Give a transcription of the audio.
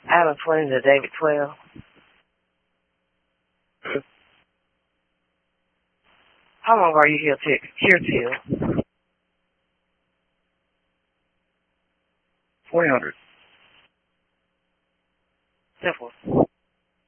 Adam 20 to David 12. How long are you here till? 400. Simple.